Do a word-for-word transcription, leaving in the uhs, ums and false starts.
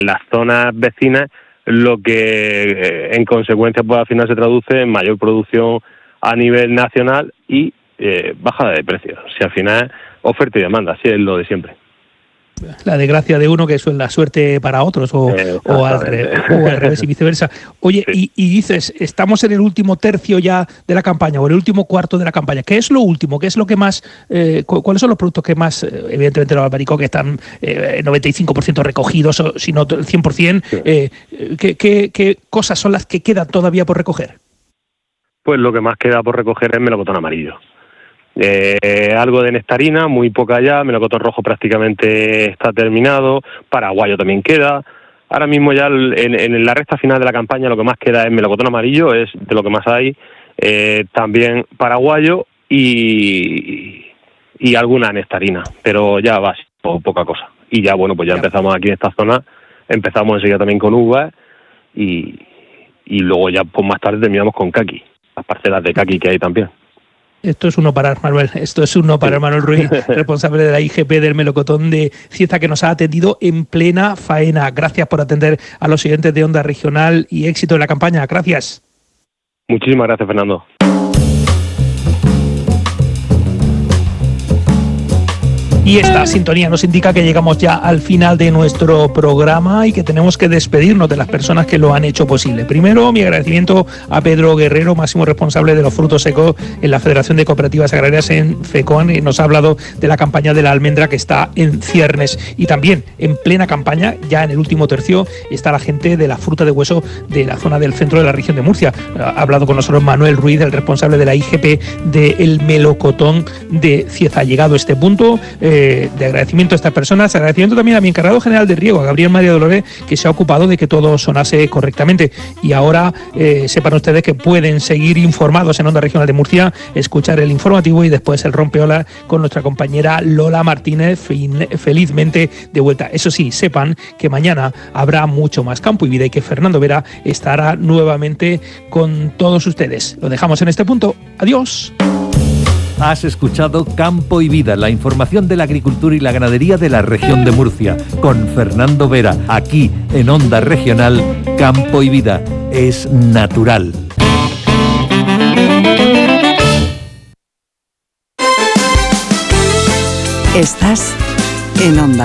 las zonas vecinas, lo que eh, en consecuencia pues al final se traduce en mayor producción a nivel nacional y eh, bajada de precios. Si al final oferta y demanda, así es lo de siempre. La desgracia de uno que es la suerte para otros, o, o, al, re, o al revés y viceversa. Oye, sí. y, y dices, estamos en el último tercio ya de la campaña, o en el último cuarto de la campaña. ¿Qué es lo último? ¿Qué es lo que más, eh, cuáles son los productos que más, evidentemente los albaricoques están eh, noventa y cinco por ciento recogidos, o si no el cien por ciento, sí. eh, ¿qué, qué, ¿qué cosas son las que quedan todavía por recoger? Pues lo que más queda por recoger es melocotón amarillo. Eh, algo de nectarina, muy poca ya, melocotón rojo prácticamente está terminado, paraguayo también queda. Ahora mismo ya en, en la recta final de la campaña lo que más queda es melocotón amarillo, es de lo que más hay, eh, también paraguayo y, y alguna nectarina, pero ya va, po, poca cosa. Y ya bueno, pues ya, ya empezamos aquí en esta zona, empezamos enseguida también con uvas y, y luego ya pues más tarde terminamos con caqui, las parcelas de caqui que hay también. Esto es uno para Manuel, esto es uno para Manuel Ruiz, responsable de la I G P del melocotón de Cieza, que nos ha atendido en plena faena. Gracias por atender a los oyentes de Onda Regional y éxito en la campaña. Gracias. Muchísimas gracias, Fernando. Y esta sintonía nos indica que llegamos ya al final de nuestro programa y que tenemos que despedirnos de las personas que lo han hecho posible. Primero, mi agradecimiento a Pedro Guerrero, máximo responsable de los frutos secos en la Federación de Cooperativas Agrarias en FECOAN, y nos ha hablado de la campaña de la almendra que está en ciernes. Y también en plena campaña, ya en el último tercio, está la gente de la fruta de hueso de la zona del centro de la región de Murcia. Ha hablado con nosotros Manuel Ruiz, el responsable de la I G P del melocotón de Cieza. Ha llegado a este punto eh, de agradecimiento a estas personas, agradecimiento también a mi encargado general de riego, a Gabriel María Dolores, que se ha ocupado de que todo sonase correctamente. Y ahora eh, sepan ustedes que pueden seguir informados en Onda Regional de Murcia, escuchar el informativo y después el rompeolas con nuestra compañera Lola Martínez, felizmente de vuelta. Eso sí, sepan que mañana habrá mucho más Campo y Vida y que Fernando Vera estará nuevamente con todos ustedes. Lo dejamos en este punto. Adiós. Has escuchado Campo y Vida, la información de la agricultura y la ganadería de la región de Murcia, con Fernando Vera, aquí en Onda Regional. Campo y Vida es natural. Estás en Onda